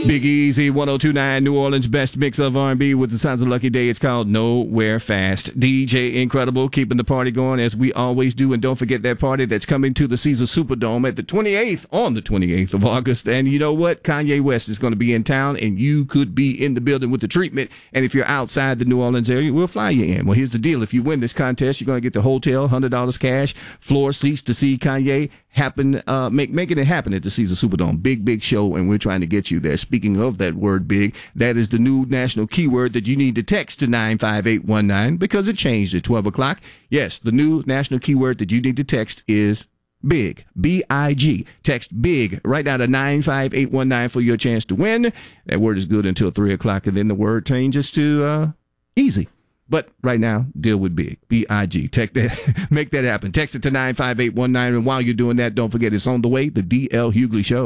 Big Easy, 102.9 New Orleans' best mix of R&B with the sounds of Lucky Day. It's called Nowhere Fast. DJ Incredible, keeping the party going as we always do. And don't forget that party that's coming to the Caesars Superdome at the 28th, on the 28th of August. And you know what? Kanye West is going to be in town, and you could be in the building with the treatment. And if you're outside the New Orleans area, we'll fly you in. Well, here's the deal. If you win this contest, you're going to get the hotel, $100 cash, floor seats to see Kanye making it happen at the Caesars Superdome. Big show, and we're trying to get you there. Speaking of that word big, that is the new national keyword that you need to text to 95819 because it changed at 12 o'clock. Yes, the new national keyword that you need to text is big, B-I-G. Text big right out of 95819 for your chance to win. That word is good until 3 o'clock, and then the word changes to easy. But right now, deal with big, B-I-G. Text that, make that happen. Text it to 95819. And while you're doing that, don't forget it's on the way, the D.L. Hughley Show.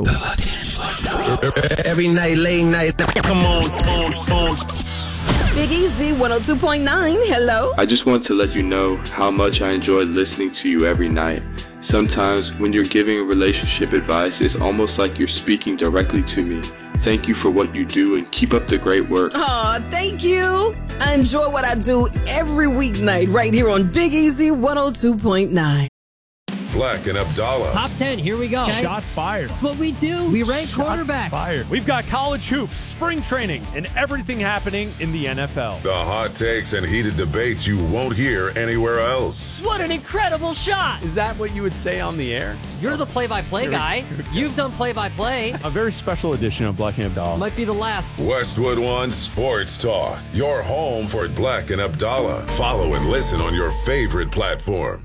Every night, late night. Come on. Big Easy 102.9. Hello. I just want to let you know how much I enjoy listening to you every night. Sometimes when you're giving relationship advice, it's almost like you're speaking directly to me. Thank you for what you do and keep up the great work. Aw, thank you. I enjoy what I do every weeknight right here on Big Easy 102.9. Black and Abdallah. Top 10, here we go. Okay. Shots fired. That's what we do. We rank quarterbacks. Fired. We've got college hoops, spring training, and everything happening in the NFL. The hot takes and heated debates you won't hear anywhere else. What an incredible shot. Is that what you would say on the air? You're the play-by-play guy. You've done play-by-play. A very special edition of Black and Abdallah. Might be the last. Westwood One Sports Talk. Your home for Black and Abdallah. Follow and listen on your favorite platform.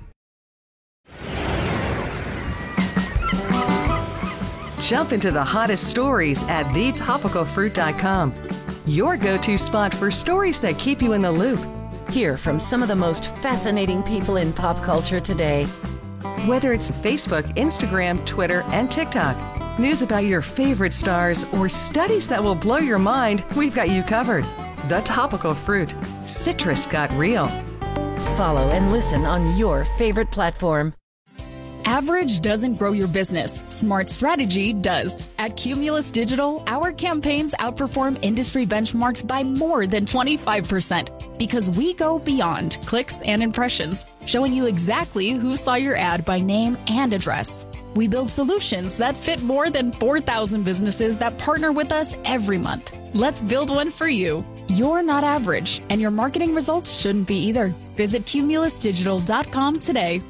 Jump into the hottest stories at thetopicalfruit.com. Your go-to spot for stories that keep you in the loop. Hear from some of the most fascinating people in pop culture today. Whether it's Facebook, Instagram, Twitter, and TikTok, news about your favorite stars, or studies that will blow your mind, we've got you covered. The Topical Fruit. Citrus got real. Follow and listen on your favorite platform. Average doesn't grow your business. Smart strategy does. At Cumulus Digital, our campaigns outperform industry benchmarks by more than 25% because we go beyond clicks and impressions, showing you exactly who saw your ad by name and address. We build solutions that fit more than 4,000 businesses that partner with us every month. Let's build one for you. You're not average, and your marketing results shouldn't be either. Visit cumulusdigital.com today.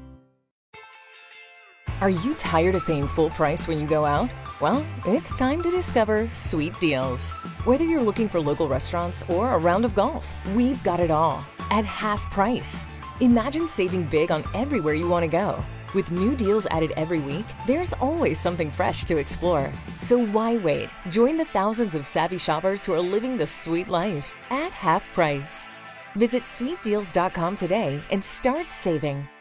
Are you tired of paying full price when you go out? Well, it's time to discover Sweet Deals. Whether you're looking for local restaurants or a round of golf, we've got it all at half price. Imagine saving big on everywhere you want to go. With new deals added every week, there's always something fresh to explore. So why wait? Join the thousands of savvy shoppers who are living the sweet life at half price. Visit sweetdeals.com today and start saving.